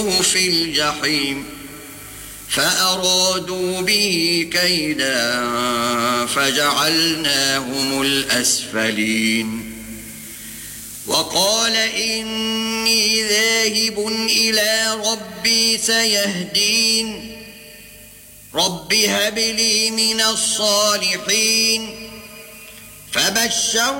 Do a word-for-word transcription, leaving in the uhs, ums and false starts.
في الجحيم فأرادوا به كيدا فجعلناهم الأسفلين وقال إني ذاهب إلى ربي سيهدين رب هب لي من الصالحين فبشر